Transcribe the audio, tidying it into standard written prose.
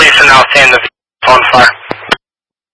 police are now saying the vehicle's on fire.